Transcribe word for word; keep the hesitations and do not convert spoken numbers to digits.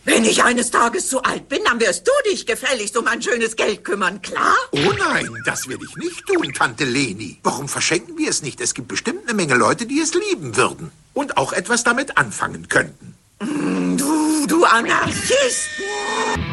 Wenn ich eines Tages zu alt bin, dann wirst du dich gefälligst um ein schönes Geld kümmern, klar? Oh nein, das will ich nicht tun, Tante Leni. Warum verschenken wir es nicht? Es gibt bestimmt eine Menge Leute, die es lieben würden. Und auch etwas damit anfangen könnten. Du, du Anarchist!